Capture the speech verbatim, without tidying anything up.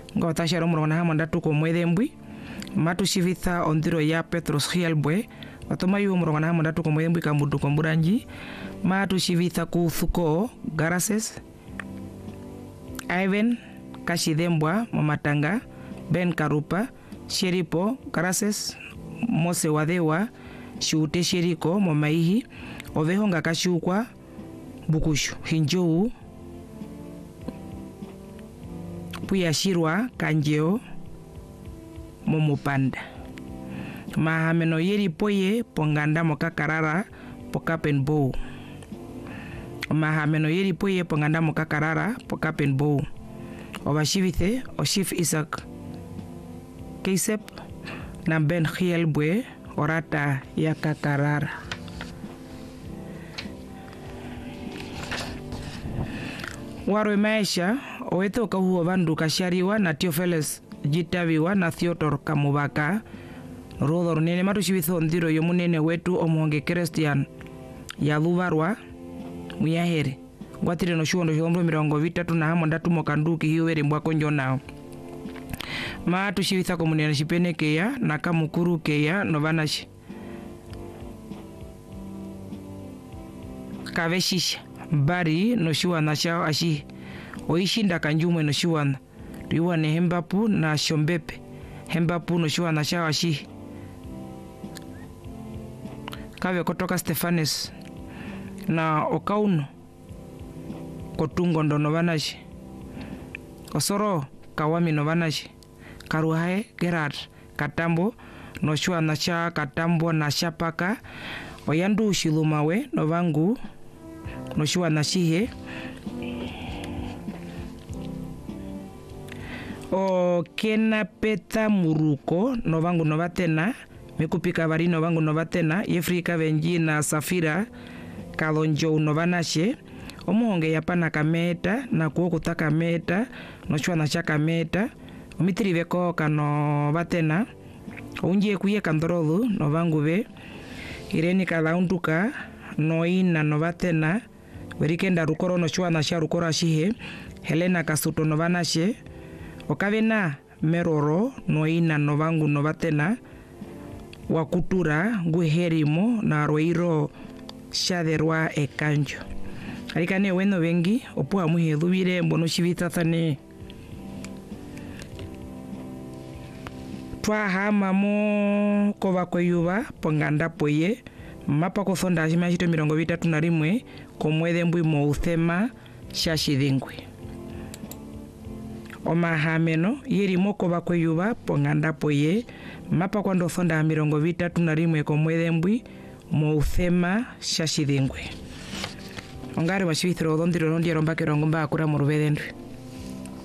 ngotashara murongo na hamwe ndatu ko mwethe mbwi matushivitha ondiro ya Petros Hielbwe watoma yu murongo na hamwe ndatu ko mwethe mbwi kamudu ko mburanji matushivitha ku Thuko Garases Ivan Kashidembwa Mamatanga Ben Karupa Sheripo Garases Mose Wadewa Shute Sheriko Momaihi Ovehonga Kashukwa Bukushu Hinjou Puyashirwa Kanjeo Momupanda Mahameno Yeri Poye Ponganda Mokakarara Pokapenbo Mahameno Yeri Poye Ponganda Mokakarara Pokapenbo Obashivithe Oshif Isaac Keisep na Ben Hielbwe orata ya Kakarara. Warwe maisha oweto kahuo vandu kashariwa na Theophilus jitaviwa na Theodor Kamubaka rodhor nene matushivitho ndiro yomunene wetu omuhonge Christian ya luvarwa muyahere ngwatire no shuondo shombo mirongo vitatu na hamo ndatu mokanduki hiwere mbwako njonao matu shivitha komunene shipene keya na kamukuru keya novanashi kaveshisha bari no shuana shao ashi oishinda kanjumwe no shuana tuiwane hembapu na shombepe hembapu no shuana shao ashi kave kotoka Stefanes na okauno kotungo ndo novanashi osoro kawami novanashi karuhae Gerard Katambo no shuana sha Katambo na shapaka oyandu shilumawe novangu no shuana shihe o kena peta muruko novangu novatena mikupika vari novangu novatena Yefrika Venji na Safira Kalonjo novanashe omuhonge yapana kameta na kuokuta kameta no shuana sha kameta omitiriveko kano vatena unje kuye kandorolu novangu ve Ireni kalaunduka noina novatena werikenda rukoro no shuana sha rukoro ashihe Helena Kasuto novanashe okavena meroro noina novangu novatena wakutura nguherimo na roiro shaderwa ekanjo alikane weno vengi opua muhedhuvire mbono shivitathane twa hama mo kova kweyuva ponganda poye mapa kothonda ashima shito mirongo vitatu na rimwe komwethe mbwi mo uthema shashidhingwe omahameno yeri moko bakweyuba ponganda poye mapa kwando thonda mirongo vitatu na rimwe komwethe mbwi mo uthema shashidhingwe ongari washivithiro dhondiro nondiero mbake rongo mba akura mu rubethendwe